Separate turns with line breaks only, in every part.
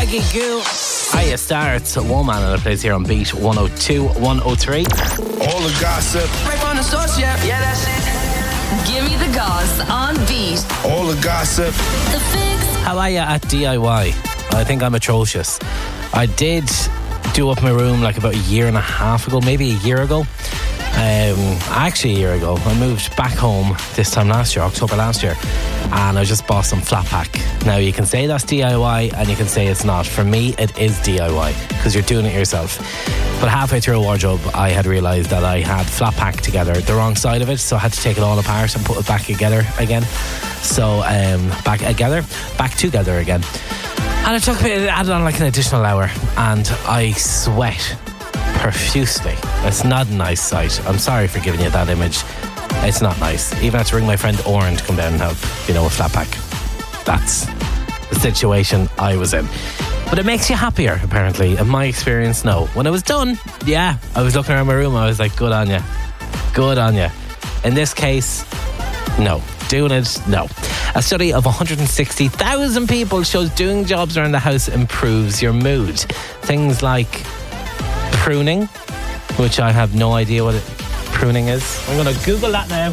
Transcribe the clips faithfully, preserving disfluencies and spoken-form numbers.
Peggy Goo. Hiya, Star. It's One Man and it plays here on Beat one oh two, one oh three.
All the gossip.
Right on the source, yeah, yeah, that's it.
Give me the goss on Beat.
All the gossip.
The Fix.
How are you at D I Y? I think I'm atrocious. I did do up my room like about a year and a half ago, maybe a year ago. Um, actually a year ago. I moved back home this time last year, October last year, and I just bought some flat pack. Now you can say that's D I Y and you can say it's not. For me it is D I Y because you're doing it yourself. But halfway through a wardrobe I had realised that I had flat pack together the wrong side of it, so I had to take it all apart and put it back together again. So um, back together, back together again. And it took me, it added on like an additional hour, and I sweat profusely. It's not a nice sight. I'm sorry for giving you that image. It's not nice. Even had to ring my friend Oren to come down and help, you know, with flat pack. That's the situation I was in. But it makes you happier, apparently. In my experience, no. When I was done, yeah, I was looking around my room, I was like, good on you. Good on you. In this case, no. Doing it, no. A study of one hundred sixty thousand people shows doing jobs around the house improves your mood. Things like pruning, which I have no idea what it, pruning is. I'm going to Google that now.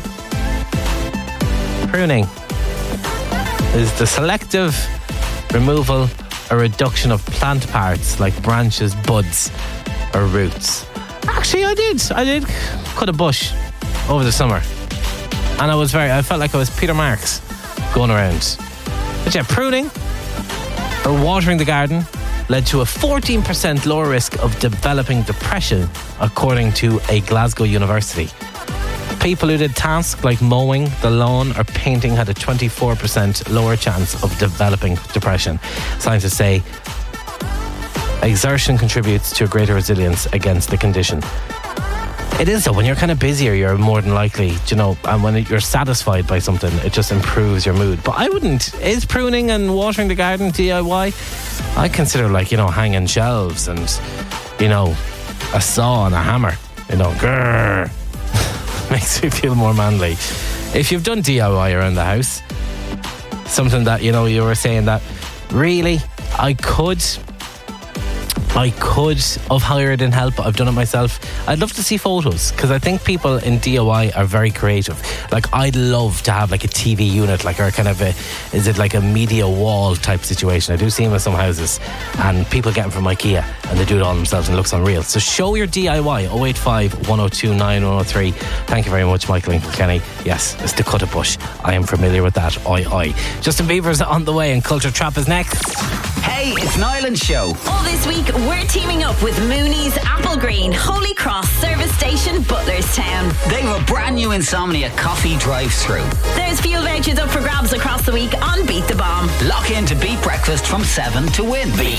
Pruning is the selective removal or reduction of plant parts like branches, buds or roots. Actually, I did. I did cut a bush over the summer. And I was very, I felt like I was Peter Marks going around. But yeah, pruning or watering the garden led to a fourteen percent lower risk of developing depression, according to a Glasgow university. People who did tasks like mowing the lawn or painting had a twenty-four percent lower chance of developing depression. Scientists say exertion contributes to a greater resilience against the condition. It is though, when you're kind of busier, you're more than likely, you know, and when you're satisfied by something, it just improves your mood. But I wouldn't, is pruning and watering the garden D I Y? I consider like, you know, hanging shelves and, you know, a saw and a hammer, you know, grrr, makes me feel more manly. If you've done D I Y around the house, something that, you know, you were saying that, really, I could... I could have hired in help, but I've done it myself. I'd love to see photos because I think people in D I Y are very creative. Like, I'd love to have like a T V unit, like, or kind of a, is it like a media wall type situation? I do see them in some houses and people get them from IKEA and they do it all themselves and it looks unreal. So show your D I Y. oh eight five, one oh two, nine one oh three. Thank you very much, Michael and Kenny. Yes, it's to cut a bush. I am familiar with that. Oi, oi. Justin Bieber's on the way and Culture Trap is next.
Hey, it's Nyland Show.
All this week, we're teaming up with Mooney's Apple Green Holy Cross Service Station, Butlerstown.
They have a brand new Insomnia coffee drive-through.
There's fuel vouchers up for grabs across the week on Beat the Bomb.
Lock in to Beat Breakfast from seven to win. Beat.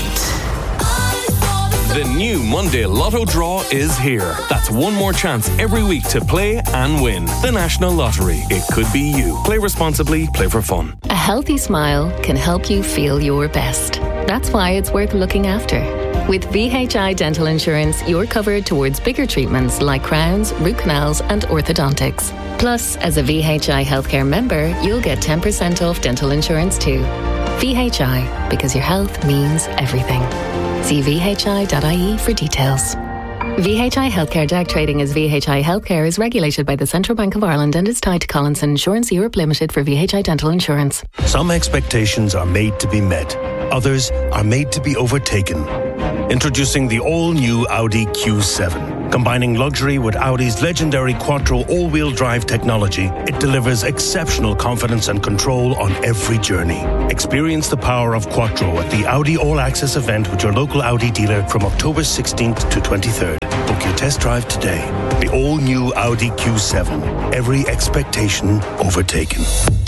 The new Monday Lotto draw is here. That's one more chance every week to play and win. The National Lottery. It could be you. Play responsibly. Play for fun.
A healthy smile can help you feel your best. That's why it's worth looking after. With V H I Dental Insurance, you're covered towards bigger treatments like crowns, root canals and orthodontics. Plus, as a V H I Healthcare member, you'll get ten percent off dental insurance too. V H I, because your health means everything. See v h i dot i e for details. V H I Healthcare Direct Trading as V H I Healthcare is regulated by the Central Bank of Ireland and is tied to Collinson Insurance Europe Limited for V H I Dental Insurance.
Some expectations are made to be met. Others are made to be overtaken. Introducing the all-new Audi Q seven. Combining luxury with Audi's legendary Quattro all-wheel drive technology, it delivers exceptional confidence and control on every journey. Experience the power of Quattro at the Audi All-Access event with your local Audi dealer from October sixteenth to twenty-third. Book your test drive today. The all-new Audi Q seven. Every expectation overtaken.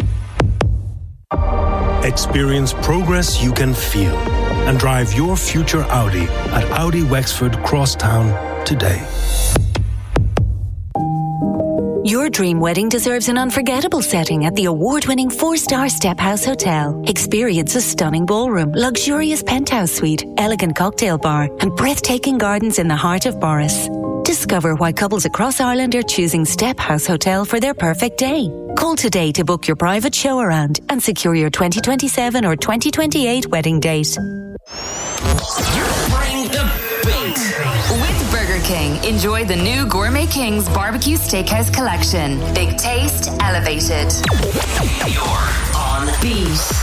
Experience progress you can feel and drive your future Audi at Audi Wexford Crosstown today.
Your dream wedding deserves an unforgettable setting at the award-winning four-star Step House Hotel. Experience a stunning ballroom, luxurious penthouse suite, elegant cocktail bar, and breathtaking gardens in the heart of Boris. Discover why couples across Ireland are choosing Step House Hotel for their perfect day. Call today to book your private show around and secure your twenty twenty-seven or twenty twenty-eight wedding date.
Bring the beat.
With Burger King, enjoy the new Gourmet King's Barbecue Steakhouse Collection. Big taste, elevated.
You're on
Beat.